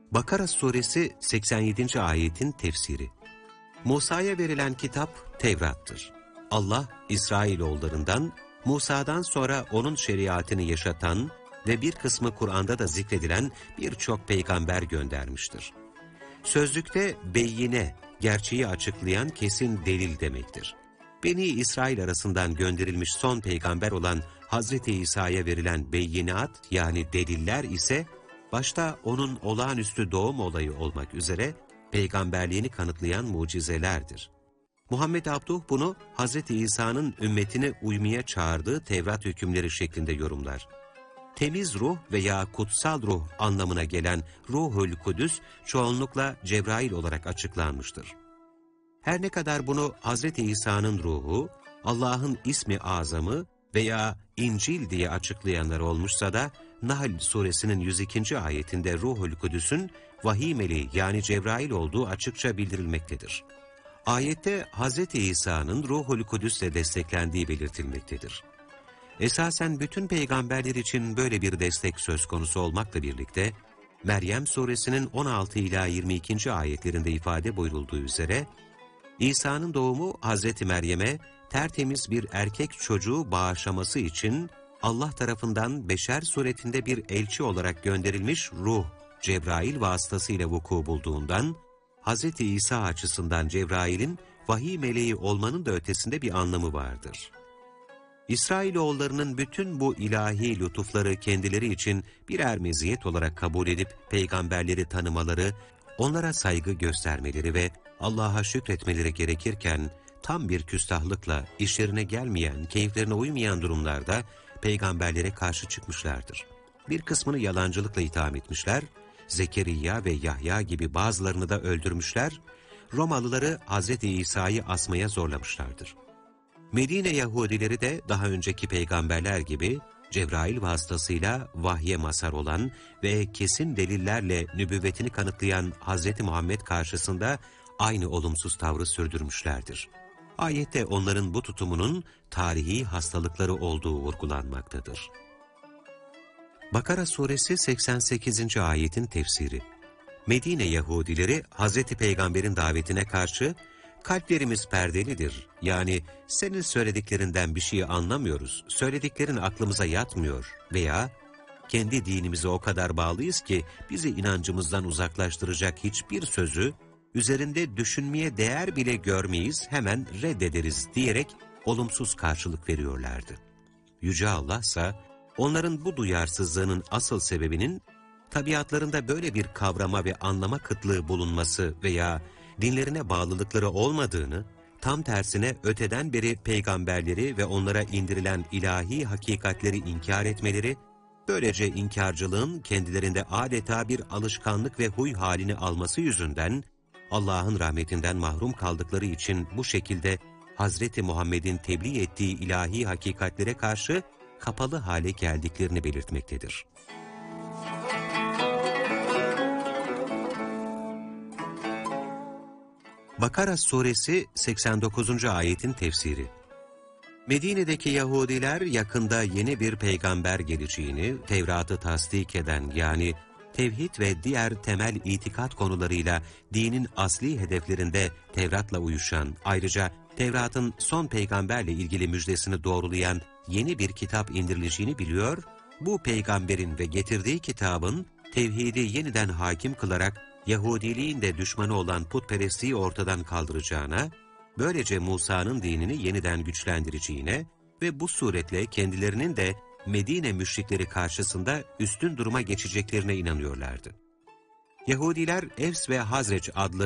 Bakara suresi 87. ayetin tefsiri. Musa'ya verilen kitap Tevrat'tır. Allah, İsrailoğullarından, Musa'dan sonra onun şeriatını yaşatan ve bir kısmı Kur'an'da da zikredilen birçok peygamber göndermiştir. Sözlükte beyine, gerçeği açıklayan kesin delil demektir. Beni İsrail arasından gönderilmiş son peygamber olan Hazreti İsa'ya verilen beyinat yani deliller ise başta onun olağanüstü doğum olayı olmak üzere peygamberliğini kanıtlayan mucizelerdir. Muhammed Abduh bunu Hazreti İsa'nın ümmetine uymaya çağırdığı Tevrat hükümleri şeklinde yorumlar. Temiz ruh veya kutsal ruh anlamına gelen Ruhul Kudüs çoğunlukla Cebrail olarak açıklanmıştır. Her ne kadar bunu Hazreti İsa'nın ruhu, Allah'ın ismi azamı veya İncil diye açıklayanlar olmuşsa da Nahl suresinin 102. ayetinde Ruhul Kudüs'ün vahiy meleği yani Cebrail olduğu açıkça bildirilmektedir. Ayette Hazreti İsa'nın Ruhul Kudüs'le desteklendiği belirtilmektedir. Esasen bütün peygamberler için böyle bir destek söz konusu olmakla birlikte, Meryem suresinin 16 ila 22. ayetlerinde ifade buyurulduğu üzere, İsa'nın doğumu Hazreti Meryem'e tertemiz bir erkek çocuğu bağışlaması için Allah tarafından beşer suretinde bir elçi olarak gönderilmiş ruh, Cebrail vasıtasıyla vuku bulduğundan, Hazreti İsa açısından Cebrail'in vahiy meleği olmanın da ötesinde bir anlamı vardır. İsrailoğullarının bütün bu ilahi lütufları kendileri için birer meziyet olarak kabul edip peygamberleri tanımaları, onlara saygı göstermeleri ve Allah'a şükretmeleri gerekirken, tam bir küstahlıkla işlerine gelmeyen, keyiflerine uymayan durumlarda peygamberlere karşı çıkmışlardır. Bir kısmını yalancılıkla itham etmişler, Zekeriya ve Yahya gibi bazılarını da öldürmüşler, Romalıları Hz. İsa'yı asmaya zorlamışlardır. Medine Yahudileri de daha önceki peygamberler gibi Cebrail vasıtasıyla vahye mazhar olan ve kesin delillerle nübüvvetini kanıtlayan Hz. Muhammed karşısında aynı olumsuz tavrı sürdürmüşlerdir. Ayette onların bu tutumunun tarihi hastalıkları olduğu vurgulanmaktadır. Bakara suresi 88. ayetin tefsiri. Medine Yahudileri Hz. Peygamber'in davetine karşı kalplerimiz perdelidir. Yani senin söylediklerinden bir şey anlamıyoruz, söylediklerin aklımıza yatmıyor veya kendi dinimize o kadar bağlıyız ki bizi inancımızdan uzaklaştıracak hiçbir sözü üzerinde düşünmeye değer bile görmeyiz, hemen reddederiz diyerek olumsuz karşılık veriyorlardı. Yüce Allah ise onların bu duyarsızlığının asıl sebebinin tabiatlarında böyle bir kavrama ve anlama kıtlığı bulunması veya dinlerine bağlılıkları olmadığını, tam tersine öteden beri peygamberleri ve onlara indirilen ilahi hakikatleri inkar etmeleri, böylece inkarcılığın kendilerinde adeta bir alışkanlık ve huy halini alması yüzünden, Allah'ın rahmetinden mahrum kaldıkları için bu şekilde Hazreti Muhammed'in tebliğ ettiği ilahi hakikatlere karşı kapalı hale geldiklerini belirtmektedir. Bakara suresi 89. ayetin tefsiri. Medine'deki Yahudiler yakında yeni bir peygamber geleceğini, Tevrat'ı tasdik eden yani tevhid ve diğer temel itikat konularıyla dinin asli hedeflerinde Tevrat'la uyuşan, ayrıca Tevrat'ın son peygamberle ilgili müjdesini doğrulayan yeni bir kitap indirileceğini biliyor, bu peygamberin ve getirdiği kitabın tevhidi yeniden hakim kılarak Yahudiliğin de düşmanı olan putperestliği ortadan kaldıracağına, böylece Musa'nın dinini yeniden güçlendireceğine ve bu suretle kendilerinin de Medine müşrikleri karşısında üstün duruma geçeceklerine inanıyorlardı. Yahudiler Evs ve Hazreç adlı